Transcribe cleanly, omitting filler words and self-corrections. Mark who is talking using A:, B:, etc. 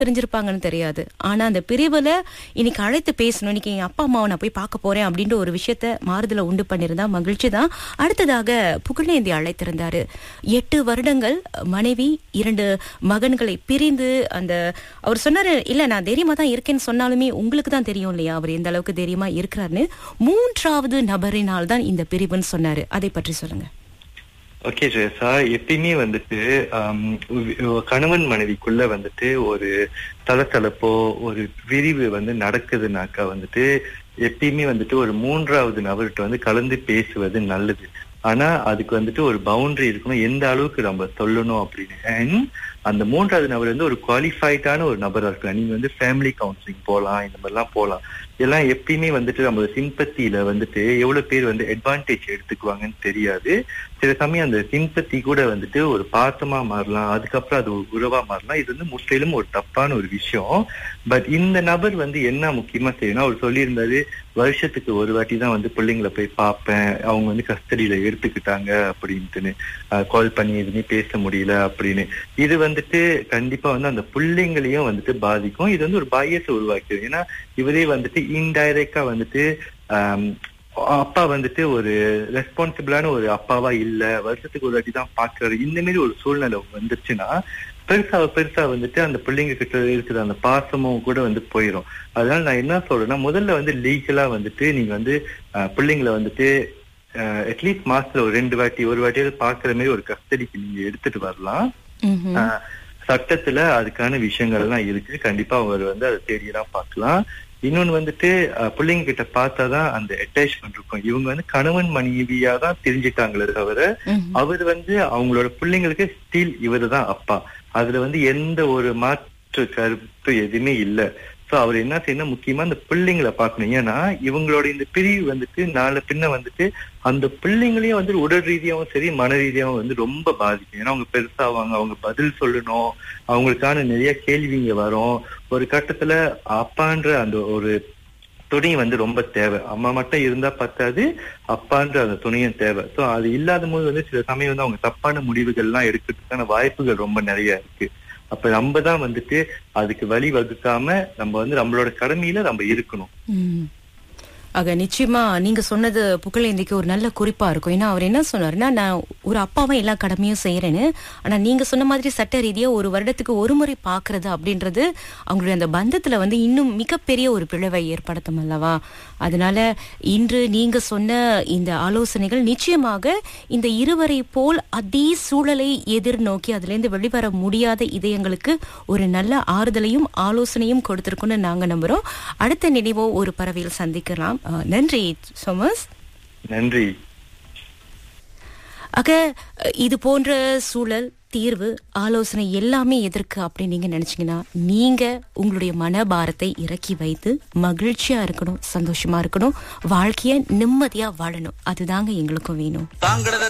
A: தெரிஞ்சிருப்பாங்கன்னு தெரியாது. ஆனா அந்த பிரிவுல இன்னைக்கு அழைத்து பேசணும், இன்னைக்கு என் அப்பா அம்மாவை நான் போய் பார்க்க போறேன் அப்படின்ற ஒரு விஷயத்த மாறுதல உண்டு பண்ணிருந்தா மகிழ்ச்சி தான். அடுத்ததாக புகழேந்தி அழைத்திருந்தாரு. 8 வருடங்கள் மனைவி 2 மகன்களை பிரிந்து அவர் சொன்னாரு, இல்ல நான் தைரியமா தான் இருக்கேன்னு சொன்னாலுமே உங்களுக்கு தான் தெரியும் இல்லையா அவர் எந்த அளவுக்கு தைரியமா இருக்கிறாருன்னு. 3வது நபரினால் தான் இந்த பிரிவுன்னு சொன்னாரு. அதை பற்றி சொல்லுங்க.
B: ஓகே ஜெயசா, எப்பயுமே வந்துட்டு கணவன் மனைவிக்குள்ள வந்துட்டு ஒரு தளத்தளப்போ ஒரு விரிவு நடக்குதுனாக்கா வந்துட்டு எப்பயுமே வந்துட்டு ஒரு 3வது நபர்கிட்ட கலந்து பேசுவது நல்லது. ஆனா அதுக்கு வந்துட்டு ஒரு பவுண்டரி இருக்கணும், எந்த அளவுக்கு நம்ம சொல்லணும் அப்படின்னு. அண்ட் அந்த 3வது நபர் ஒரு குவாலிஃபைடான ஒரு நபரா இருக்கலாம். நீங்க ஃபேமிலி கவுன்சிலிங் போகலாம், இந்த மாதிரிலாம் போகலாம். இதெல்லாம் எப்பயுமே நம்ம சிம்பத்தியில எவ்வளவு பேர் அட்வான்டேஜ் எடுத்துக்குவாங்கன்னு தெரியாது. சில சமயம் அந்த சிம்பத்தி கூட ஒரு பாசமா மாறலாம், அதுக்கப்புறம் அது ஒரு உறவா மாறலாம். இது முற்றிலும் ஒரு தப்பான ஒரு விஷயம். பட் இந்த நபர் என்ன முக்கியமா செய்யணும், அவர் சொல்லியிருந்தாரு, வருஷத்துக்கு ஒரு வாட்டி தான் பிள்ளைங்களை போய் பார்ப்பேன், அவங்க கஸ்டடியில எடுத்துக்கிட்டாங்க அப்படின்ட்டுன்னு, கால் பண்ணி எதுவுமே பேச முடியல அப்படின்னு. இது கண்டிப்பா அந்த பிள்ளைங்களையும் பாதிக்கும். இது ஒரு பயத்தை உருவாக்கிடும். ஏன்னா இவரே இன்டைரக்டா அப்பா ஒரு ரெஸ்பான்சிபிளான ஒரு அப்பாவா இல்ல, வருஷத்துக்கு ஒரு வாட்டி தான் பாக்குறாரு. இந்த மாதிரி ஒரு சூழ்நிலை வந்துருச்சுன்னா பெருசா அந்த பிள்ளைங்க கிட்ட இருக்கிற அந்த பாசமும் கூட போயிடும். அதனால நான் என்ன சொல்றேன்னா, முதல்ல லீகலா நீங்க பிள்ளைங்களை அட்லீஸ்ட் மாசத்துல ஒரு 2 வாட்டி ஒரு வாட்டியாவது பாக்குற மாதிரி ஒரு கஸ்டடிக்கு நீங்க எடுத்துட்டு வரலாம். சட்டத்துல அதுக்கான விஷயங்கள் எல்லாம் இருக்கு. கண்டிப்பா அவர் அதை தேடிதான் பார்க்கலாம். இன்னொன்னு பிள்ளைங்க கிட்ட பார்த்தாதான் அந்த அட்டாச்மெண்ட் இருக்கும். இவங்க கணவன் மனைவியா தான் தெரிஞ்சுட்டாங்களே தவிர அவர் அவங்களோட பிள்ளைங்களுக்கு ஸ்டில் இவரு தான் அப்பா. அதுல எந்த ஒரு மாற்று கருத்து எதுவுமே இல்லை. சோ அவர் என்ன செய்யணும், முக்கியமா அந்த பிள்ளைங்களை பார்க்கணும். ஏன்னா இவங்களோட இந்த பிரிவு நாளை பின்ன அந்த பிள்ளைங்களையும் உடல் ரீதியாவும் சரி மன ரீதியாவும் ரொம்ப பாதிக்கும். ஏன்னா அவங்க பெருசாவாங்க, அவங்க பதில் சொல்லணும், அவங்களுக்கான நிறைய கேள்விங்க வரும். ஒரு கட்டத்துல அப்பான்ற அந்த ஒரு துணை ரொம்ப தேவை. அம்மா மட்டும் இருந்தா பத்தாது, அப்பான்ற அந்த துணையும் தேவை. சோ அது இல்லாத போது சில சமயம் அவங்க தப்பான முடிவுகள் எல்லாம் எடுக்கிறதுக்கான வாய்ப்புகள் ரொம்ப நிறைய இருக்கு. அப்ப நம்ம தான் அதுக்கு வழி வகுக்காம நம்ம நம்மளோட கடமையில நம்ம இருக்கணும்.
A: ஆக நிச்சயமா நீங்க சொன்னது புகழேந்திக்கு ஒரு நல்ல குறிப்பா இருக்கும். ஏன்னா அவர் என்ன சொன்னாருன்னா, நான் ஒரு அப்பாவை எல்லா கடமையும் செய்யறேன்னு, ஆனா நீங்க சொன்ன மாதிரி சட்ட ரீதியா ஒரு வருடத்துக்கு ஒரு முறை பாக்குறது அப்படின்றது அவங்களுடைய அந்த பந்தத்துல இன்னும் மிகப்பெரிய ஒரு பிளவை ஏற்படுத்தும் அல்லவா. அதனால இன்று நீங்க சொன்ன இந்த ஆலோசனைகள் நிச்சயமாக இந்த இருவரை போல் அதே சூழலை எதிர்நோக்கி அதுல இருந்து வெளிவர முடியாத இதயங்களுக்கு ஒரு நல்ல ஆறுதலையும் ஆலோசனையும் கொடுத்திருக்குன்னு நாங்க நம்புறோம். அடுத்த நினைவோ ஒரு பறவையில் சந்திக்கலாம். நன்றி சோமஸ்.
B: நன்றி.
A: ஆக இது போன்ற சூழல், தீர்வு, ஆலோசனை எல்லாமே எதற்கு அப்படின்னு நீங்க நினைச்சீங்கன்னா, நீங்க உங்களுடைய மனபாரத்தை இறக்கி வைத்து மகிழ்ச்சியா இருக்கணும், சந்தோஷமா இருக்கணும், வாழ்க்கைய நிம்மதியா வாழணும். அதுதாங்க எங்களுக்கும் வேணும்.